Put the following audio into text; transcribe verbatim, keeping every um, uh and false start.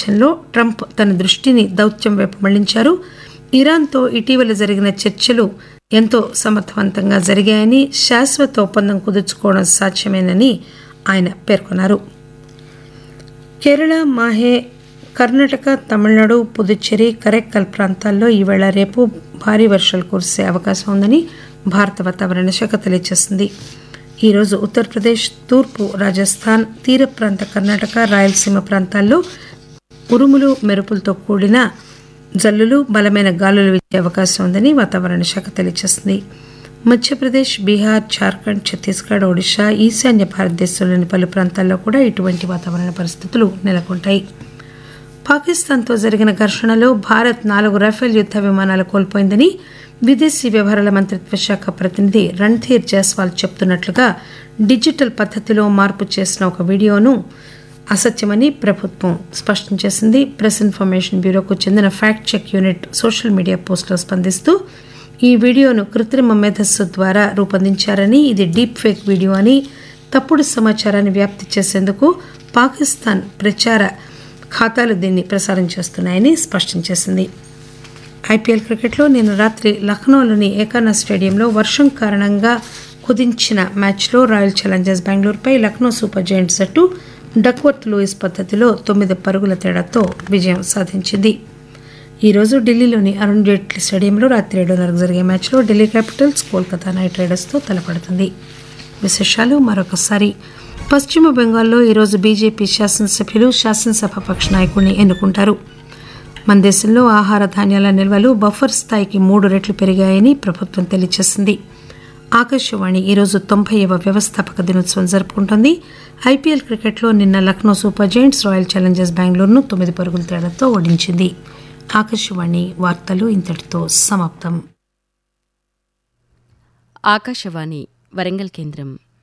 నేపథ్యంలో ట్రంప్ తన దృష్టిని దౌత్యం వైపు మళ్లించారు. ఇరాన్తో ఇటీవల జరిగిన చర్చలు ఎంతో సమర్థవంతంగా జరిగాయని, శాశ్వత ఒప్పందం కుదుర్చుకోవడం సాధ్యమేనని ఆయన పేర్కొన్నారు. కేరళ, మాహే, కర్ణాటక, తమిళనాడు, పుదుచ్చేరి, కరైక్కల్ ప్రాంతాల్లో ఈవేళ రేపు భారీ వర్షాలు కురిసే అవకాశం ఉందని భారత వాతావరణ శాఖ తెలియజేసింది. ఈరోజు ఉత్తరప్రదేశ్, తూర్పు రాజస్థాన్, తీర ప్రాంత కర్ణాటక, రాయలసీమ ప్రాంతాల్లో ఉరుములు, మెరుపులతో కూడిన జల్లులు, బలమైన గాలులు వీచే అవకాశం ఉందని వాతావరణ శాఖ తెలియజేసింది. మధ్యప్రదేశ్, బీహార్, జార్ఖండ్, ఛత్తీస్గఢ్, ఒడిశా, ఈశాన్య భారతదేశంలోని పలు ప్రాంతాల్లో కూడా ఇటువంటి వాతావరణ పరిస్థితులు నెలకొంటాయి. పాకిస్తాన్తో జరిగిన ఘర్షణలో భారత్ నాలుగు రఫేల్ యుద్ద విమానాలు కోల్పోయిందని విదేశీ వ్యవహారాల మంత్రిత్వ శాఖ ప్రతినిధి రణ్ధీర్ జైస్వాల్ చెబుతున్నట్లుగా డిజిటల్ పద్దతిలో మార్పు చేసిన ఒక వీడియోను అసత్యమని ప్రభుత్వం స్పష్టం చేసింది. ప్రెస్ ఇన్ఫర్మేషన్ బ్యూరోకు చెందిన fact check unit social media పోస్టులో స్పందిస్తూ ఈ వీడియోను కృత్రిమ మేధస్సు ద్వారా రూపొందించారని, ఇది డీప్ ఫేక్ వీడియో అని, తప్పుడు సమాచారాన్ని వ్యాప్తి చేసేందుకు పాకిస్తాన్ ప్రచార ఖాతాలు దీన్ని ప్రసారం చేస్తున్నాయని స్పష్టం చేసింది. ఐపీఎల్ క్రికెట్లో నిన్న రాత్రి లక్నోలోని ఏకానా స్టేడియంలో వర్షం కారణంగా కుదించిన మ్యాచ్లో royal Challengers బెంగళూరుపై Lucknow super giants జట్టు డక్వర్త్ లూయిస్ పద్ధతిలో తొమ్మిది పరుగుల తేడాతో విజయం సాధించింది. ఈరోజు ఢిల్లీలోని అరుణ్ జైట్లీ స్టేడియంలో రాత్రి ఏడున్నరకు జరిగే మ్యాచ్లో ఢిల్లీ క్యాపిటల్స్ కోల్కతా నైట్ రైడర్స్తో తలపడుతుంది. విశేషాలు మరొకసారి. పశ్చిమ బెంగాల్లో ఈరోజు బీజేపీ శాసనసభ్యులు శాసనసభ పక్ష నాయకుడిని ఎన్నుకుంటారు. మన దేశంలో ఆహార ధాన్యాల నిల్వలు బఫర్ స్థాయికి మూడు రెట్లు పెరిగాయని ప్రభుత్వం తెలియజేసింది. ఆకాశవాణి ఈరోజు తొంభైవ వ్యవస్థాపక దినోత్సవం జరుపుకుంటోంది. ఐపీఎల్ క్రికెట్లో నిన్న Lucknow super giants royal Challengers బెంగళూరును తొమ్మిది పరుగుల తేడాతో ఓడించింది. ఆకాశవాణి వార్తలు ఇంతటితో సమాప్తం. ఆకాశవాణి వరంగల్ కేంద్రం.